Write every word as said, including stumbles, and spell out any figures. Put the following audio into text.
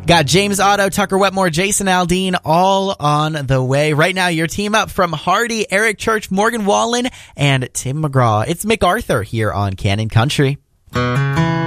Got James Otto, Tucker Wetmore, Jason Aldean all on the way. Right now, your team up from Hardy, Eric Church, Morgan Wallen, and Tim McGraw. It's MacArthur here on Cannon Country.